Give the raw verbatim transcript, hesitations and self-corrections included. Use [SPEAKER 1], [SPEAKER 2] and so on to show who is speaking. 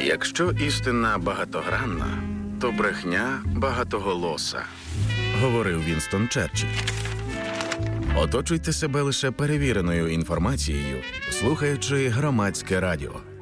[SPEAKER 1] Якщо істина багатогранна, то брехня багатоголоса, говорив Вінстон Черчилль. Оточуйте себе лише перевіреною інформацією, слухаючи Громадське радіо.